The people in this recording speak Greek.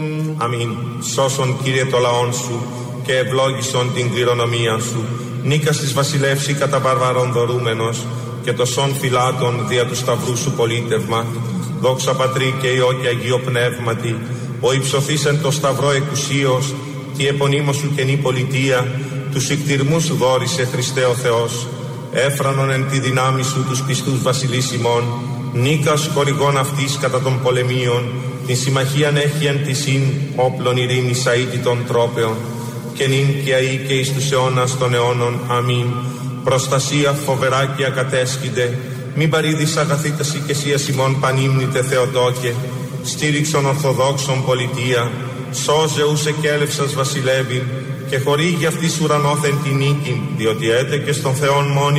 Αμήν. Σώσον, Κύριε, το λαόν σου και ευλόγησον την κληρονομία σου. Νίκας της βασιλεύση κατά βαρβαρών δωρούμενος και το σών φυλάτων δια του σταυρού σου πολίτευμα. Δόξα Πατρί και Υιό και Αγίο Πνεύματι, ο υψωθήσεν το σταυρό εκουσίως, τη επωνύμω σου καινή πολιτεία, τους ικτηρμούς σου δόρισε Χριστέ ο Θεός. Έφρανον εν τη δυνάμει σου τους πιστούς βασιλείς ημών, νίκας χορηγών αυτής κατά των πολεμίων, την συμμαχίαν έχει εν τη συν όπλων ειρήνης αίτητων τρόπεων, και νυν και αεί και εις τους αιώνας των αιώνων. Αμήν. Προστασία φοβερά και ακατέσχυνται, μην παρήδεις αγαθήτας οικεσίας ημών πανύμνητε Θεοτόκε, στήριξον ορθοδόξων πολιτεία, σώζε ους εκέλευσας βασιλεύειν, και χορήγει αυτής ουρανόθεν τη νίκη, διότι έτε και στον Θεόν μόνοι